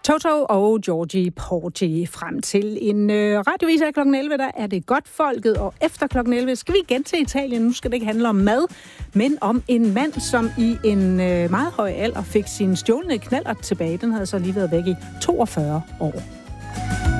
Toto og Georgie Porgy frem til en radiovis af kl. 11, der er det godt folket, og efter kl. 11 skal vi igen til Italien. Nu skal det ikke handle om mad, men om en mand, som i en meget høj alder fik sin stjålne knallert tilbage. Den havde så lige været væk i 42 år.